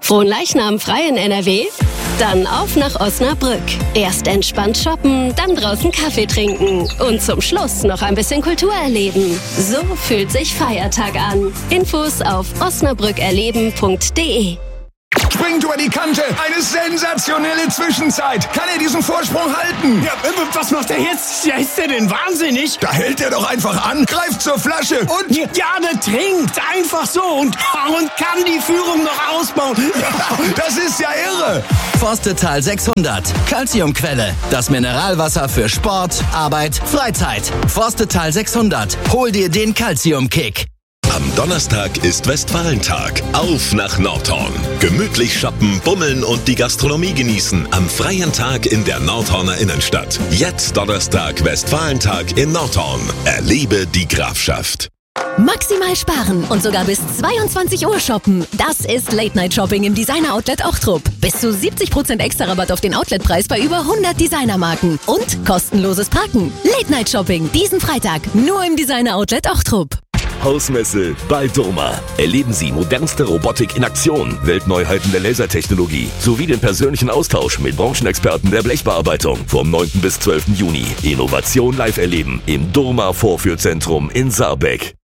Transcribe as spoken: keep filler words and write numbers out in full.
Fronleichnam frei in N R W? Dann auf nach Osnabrück. Erst entspannt shoppen, dann draußen Kaffee trinken und zum Schluss noch ein bisschen Kultur erleben. So fühlt sich Feiertag an. Infos auf osnabrück erleben punkt de. Springt über die Kante. Eine sensationelle Zwischenzeit. Kann er diesen Vorsprung halten? Ja, was macht er jetzt? Ja, ist der denn wahnsinnig? Da hält er doch einfach an, greift zur Flasche und... Ja, der trinkt einfach so und, und kann die Führung noch ausbauen. Das ist ja irre. Forstetal sechshundert. Calciumquelle. Das Mineralwasser für Sport, Arbeit, Freizeit. Forstetal sechshundert. Hol dir den Calcium-Kick. Am Donnerstag ist Westfalentag. Auf nach Nordhorn. Gemütlich shoppen, bummeln und die Gastronomie genießen am freien Tag in der Nordhorner Innenstadt. Jetzt Donnerstag Westfalentag in Nordhorn. Erlebe die Grafschaft. Maximal sparen und sogar bis zweiundzwanzig Uhr shoppen. Das ist Late-Night-Shopping im Designer-Outlet Ochtrup. Bis zu siebzig Prozent extra Rabatt auf den Outletpreis bei über hundert Designermarken. Und kostenloses Parken. Late-Night-Shopping diesen Freitag nur im Designer-Outlet Ochtrup. Hausmesse bei Durma. Erleben Sie modernste Robotik in Aktion, Weltneuheiten der Lasertechnologie sowie den persönlichen Austausch mit Branchenexperten der Blechbearbeitung vom neunten bis zwölften Juni. Innovation live erleben im Durma Vorführzentrum in Saarbeck.